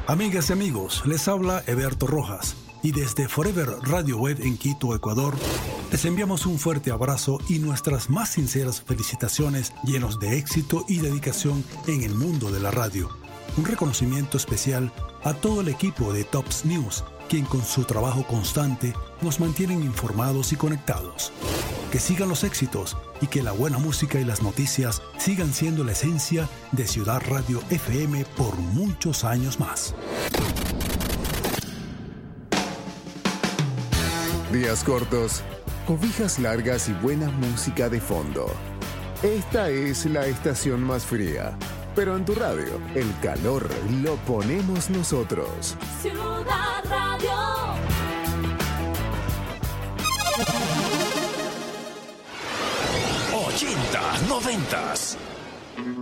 Amigas y amigos, les habla Eberto Rojas y desde Forever Radio Web en Quito, Ecuador, les enviamos un fuerte abrazo y nuestras más sinceras felicitaciones llenos de éxito y dedicación en el mundo de la radio. Un reconocimiento especial a todo el equipo de Tops News, quien con su trabajo constante nos mantienen informados y conectados. Que sigan los éxitos y que la buena música y las noticias sigan siendo la esencia de Ciudad Radio FM por muchos años más. Días cortos, cobijas largas y buena música de fondo. Esta es la estación más fría, pero en tu radio, el calor lo ponemos nosotros. Ciudad Radio. 80, 90.